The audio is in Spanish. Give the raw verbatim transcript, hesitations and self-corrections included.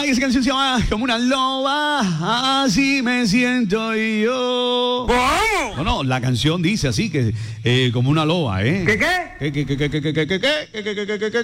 Ay, esa canción se llama Como una loba, así me siento yo. ¿Cómo? No, no, la canción dice así, que eh, como una loba, ¿eh? ¿Qué qué? ¿Qué, qué, qué, qué, qué, qué, qué, qué, qué, qué, qué, qué, qué?